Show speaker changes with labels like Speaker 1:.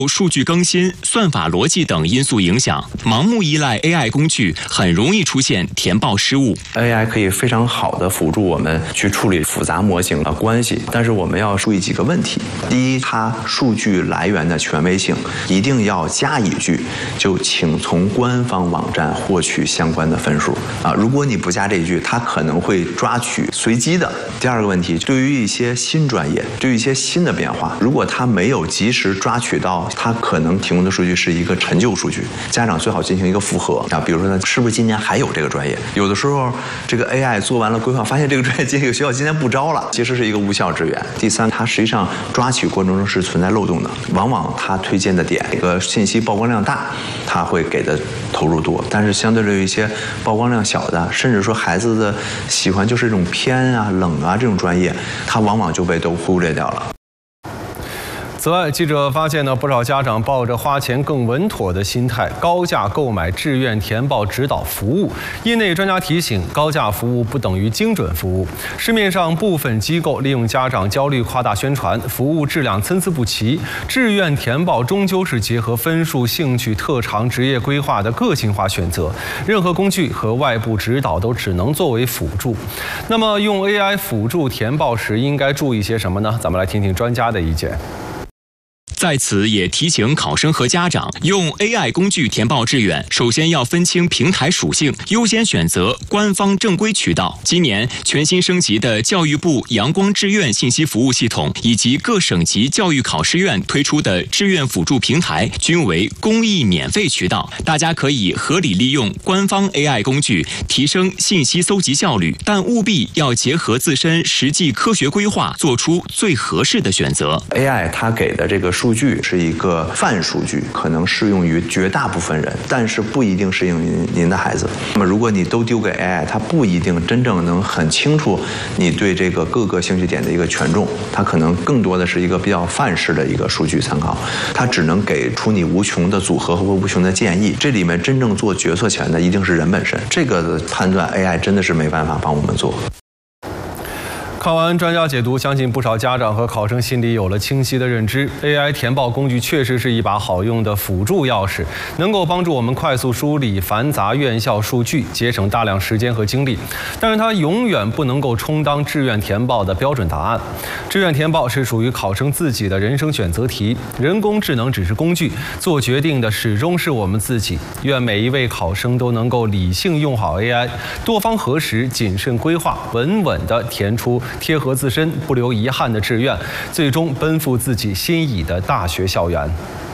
Speaker 1: 数据更新、算法逻辑等因素影响，盲目依赖 AI 工具很容易出现填报失误。
Speaker 2: AI 可以非常好的辅助我们去处理复杂模型的关系，但是我们要注意几个问题。第一，它数据来源的权威性一定要加一句，就请从官方网站获取相关的分数啊。如果你不加这一句，它可能会抓取随机的。第二个问题，对于一些新专业，对于一些新的变化，如果它没有及时抓取到，它可能提供的数据是一个陈旧数据，家长最好进行一个复核啊。比如说呢，是不是今年还有这个专业？有的时候这个 AI 做完了规划，发现这个专业这个学校今年不招了，其实是一个无效支援。第三，它实际上抓取过程中是存在漏洞的，往往它推荐的点，这个信息曝光量大，它会给的投入多，但是相对于一些曝光量小的，甚至说孩子的喜欢就是这种偏啊、冷啊这种专业，它往往就被都忽略掉了。
Speaker 3: 此外，记者发现不少家长抱着花钱更稳妥的心态，高价购买志愿填报指导服务。业内专家提醒，高价服务不等于精准服务。市面上部分机构利用家长焦虑夸大宣传，服务质量参差不齐。志愿填报终究是结合分数、兴趣、特长、职业规划的个性化选择，任何工具和外部指导都只能作为辅助。那么，用 AI 辅助填报时应该注意些什么呢？咱们来听听专家的意见。
Speaker 1: 在此也提醒考生和家长，用 AI 工具填报志愿，首先要分清平台属性，优先选择官方正规渠道。今年全新升级的教育部阳光志愿信息服务系统，以及各省级教育考试院推出的志愿辅助平台，均为公益免费渠道。大家可以合理利用官方 AI 工具，提升信息搜集效率，但务必要结合自身实际科学规划，做出最合适的选择。
Speaker 2: AI 它给的这个数据是一个泛数据，可能适用于绝大部分人，但是不一定适用于您的孩子。那么如果你都丢给 AI， 它不一定真正能很清楚你对这个各个兴趣点的一个权重，它可能更多的是一个比较范式的一个数据参考，它只能给出你无穷的组合和无穷的建议。这里面真正做决策权的一定是人本身，这个的判断 AI 真的是没办法帮我们做。
Speaker 3: 看完专家解读，相信不少家长和考生心里有了清晰的认知。AI 填报工具确实是一把好用的辅助钥匙，能够帮助我们快速梳理繁杂院校数据，节省大量时间和精力。但是它永远不能够充当志愿填报的标准答案。志愿填报是属于考生自己的人生选择题，人工智能只是工具，做决定的始终是我们自己。愿每一位考生都能够理性用好 AI， 多方核实，谨慎规划，稳稳地填出贴合自身、不留遗憾的志愿，最终奔赴自己心仪的大学校园。